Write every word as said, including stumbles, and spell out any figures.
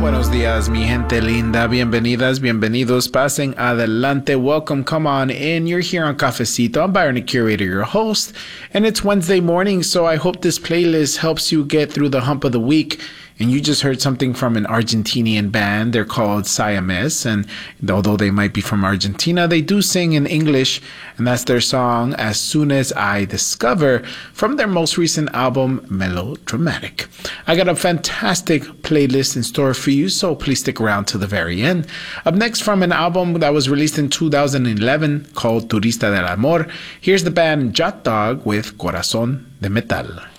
Buenos dias, mi gente linda. Bienvenidas, bienvenidos. Pasen adelante. Welcome. Come on in. You're here on Cafecito. I'm Byron, the curator, your host. And it's Wednesday morning, so I hope this playlist helps you get through the hump of the week. And you just heard something from an Argentinian band. They're called Siamese. And although they might be from Argentina, they do sing in English. And that's their song, As Soon As I Discover, from their most recent album, Melodramatic. I got a fantastic playlist in store for you, so please stick around to the very end. Up next, from an album that was released in two thousand eleven called Turista del Amor, here's the band Jot Dog with Corazón de Metal.